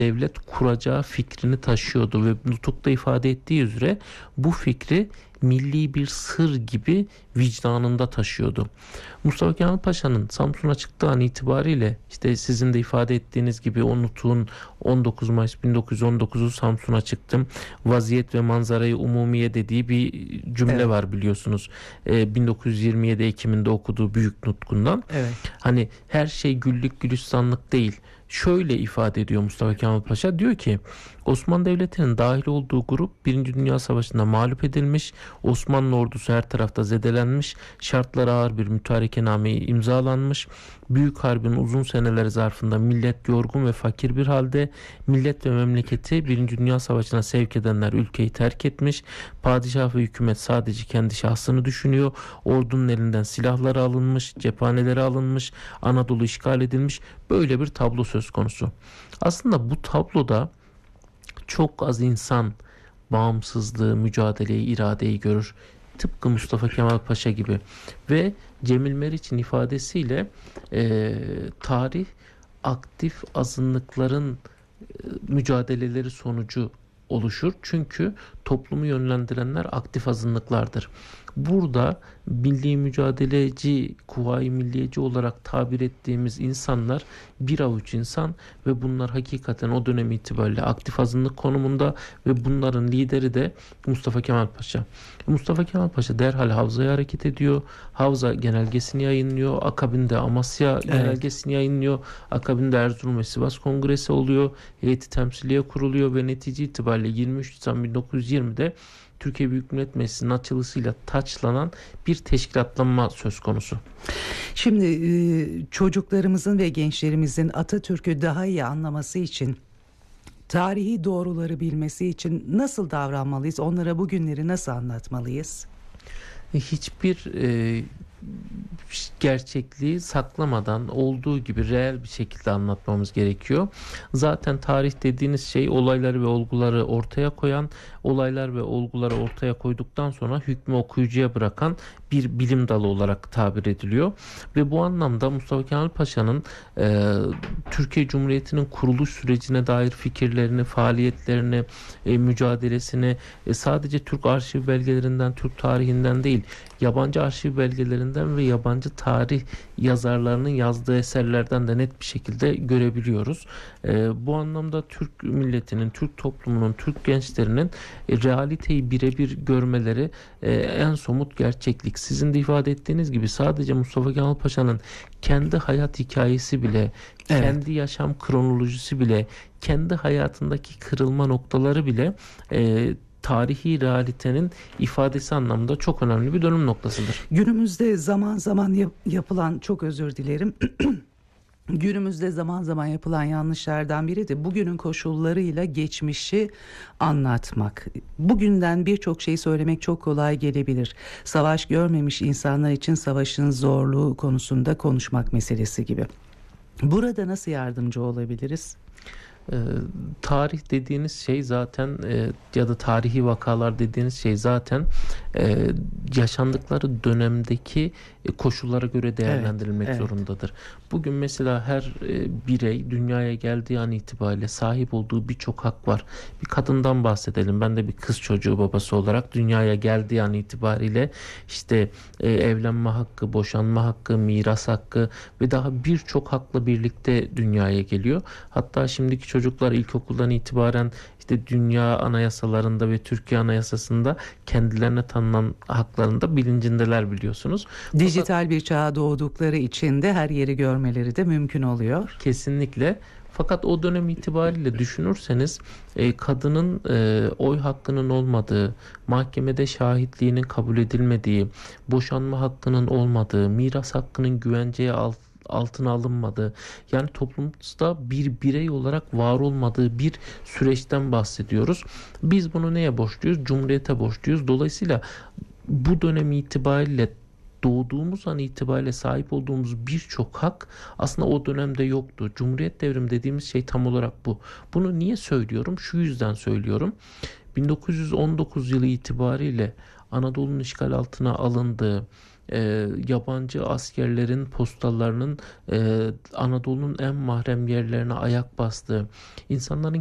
devlet kuracağı fikrini taşıyordu ve nutukta ifade ettiği üzere bu fikri milli bir sır gibi vicdanında taşıyordu. Mustafa Kemal Paşa'nın Samsun'a çıktığı an itibariyle işte sizin de ifade ettiğiniz gibi o nutuğun 19 Mayıs 1919'u Samsun'a çıktım. Vaziyet ve manzarayı umumiye dediği bir cümle Evet. var biliyorsunuz. 1927 Ekim'inde okuduğu büyük nutkundan. Evet. Hani her şey güllük gülistanlık değil. Şöyle ifade ediyor Mustafa Kemal Paşa. Diyor ki Osmanlı Devleti'nin dahil olduğu grup Birinci Dünya Savaşı'nda mağlup edilmiş. Osmanlı ordusu her tarafta zedelenmiş. Şartları ağır bir mütarekename imzalanmış. Büyük Harbi'nin uzun seneleri zarfında millet yorgun ve fakir bir halde. Millet ve memleketi Birinci Dünya Savaşı'na sevk edenler ülkeyi terk etmiş. Padişah ve hükümet sadece kendi şahsını düşünüyor. Ordunun elinden silahları alınmış, cephaneleri alınmış, Anadolu işgal edilmiş. Böyle bir tablo söz konusu. Aslında bu tabloda çok az insan bağımsızlığı, mücadeleyi, iradeyi görür. Tıpkı Mustafa Kemal Paşa gibi. Ve Cemil Meriç'in ifadesiyle tarih aktif azınlıkların mücadeleleri sonucu oluşur. Çünkü toplumu yönlendirenler aktif azınlıklardır. Burada milli mücadeleci, kuvayi milliyeci olarak tabir ettiğimiz insanlar bir avuç insan ve bunlar hakikaten o dönem itibariyle aktif azınlık konumunda ve bunların lideri de Mustafa Kemal Paşa. Mustafa Kemal Paşa derhal Havza'ya hareket ediyor. Havza genelgesini yayınlıyor. Akabinde Amasya genelgesini yayınlıyor. Akabinde Erzurum ve Sivas Kongresi oluyor. Heyeti temsiliye kuruluyor ve netice itibariyle 23 Nisan 1920'de Türkiye Büyük Millet Meclisi'nin açılısıyla taçlanan bir teşkilatlanma söz konusu. Şimdi çocuklarımızın ve gençlerimizin Atatürk'ü daha iyi anlaması için, tarihi doğruları bilmesi için nasıl davranmalıyız? Onlara bugünleri nasıl anlatmalıyız? Hiçbir gerçekliği saklamadan olduğu gibi reel bir şekilde anlatmamız gerekiyor. Zaten tarih dediğiniz şey olayları ve olguları ortaya koyan, olaylar ve olguları ortaya koyduktan sonra hükmü okuyucuya bırakan bir bilim dalı olarak tabir ediliyor. Ve bu anlamda Mustafa Kemal Paşa'nın Türkiye Cumhuriyeti'nin kuruluş sürecine dair fikirlerini, faaliyetlerini, mücadelesini sadece Türk arşiv belgelerinden, Türk tarihinden değil, yabancı arşiv belgelerinden ve yabancı tarih yazarlarının yazdığı eserlerden de net bir şekilde görebiliyoruz. Bu anlamda Türk milletinin, Türk toplumunun, Türk gençlerinin realiteyi birebir görmeleri en somut gerçeklik. Sizin de ifade ettiğiniz gibi sadece Mustafa Kemal Paşa'nın kendi hayat hikayesi bile, kendi yaşam kronolojisi bile, kendi hayatındaki kırılma noktaları bile tarihi realitenin ifadesi anlamında çok önemli bir dönüm noktasıdır. Günümüzde zaman zaman yapılan, çok özür dilerim, günümüzde zaman zaman yapılan yanlışlardan biri de bugünün koşullarıyla geçmişi anlatmak. Bugünden birçok şey söylemek çok kolay gelebilir. Savaş görmemiş insanlar için savaşın zorluğu konusunda konuşmak meselesi gibi. Burada nasıl yardımcı olabiliriz? Tarih dediğiniz şey zaten ya da tarihi vakalar dediğiniz şey zaten yaşandıkları dönemdeki koşullara göre değerlendirilmek zorundadır. Bugün mesela her birey dünyaya geldiği an itibariyle sahip olduğu birçok hak var. Bir kadından bahsedelim. Ben de bir kız çocuğu babası olarak dünyaya geldiği an itibariyle işte evlenme hakkı, boşanma hakkı, miras hakkı ve daha birçok hakla birlikte dünyaya geliyor. Hatta şimdiki çocuklar ilkokuldan itibaren işte dünya anayasalarında ve Türkiye Anayasası'nda kendilerine tanınan haklarında bilincindeler biliyorsunuz. Dijital bir çağa doğdukları için de her yeri görmeleri de mümkün oluyor. Kesinlikle. Fakat o dönem itibariyle düşünürseniz kadının oy hakkının olmadığı, mahkemede şahitliğinin kabul edilmediği, boşanma hakkının olmadığı, miras hakkının güvenceye altına alınmadığı, yani toplumda bir birey olarak var olmadığı bir süreçten bahsediyoruz. Biz bunu neye borçluyuz? Cumhuriyete borçluyuz. Dolayısıyla bu dönem itibariyle doğduğumuz an itibariyle sahip olduğumuz birçok hak aslında o dönemde yoktu. Cumhuriyet devrimi dediğimiz şey tam olarak bu. Bunu niye söylüyorum? Şu yüzden söylüyorum. 1919 yılı itibariyle Anadolu'nun işgal altına alındığı, yabancı askerlerin postallarının Anadolu'nun en mahrem yerlerine ayak bastığı, insanların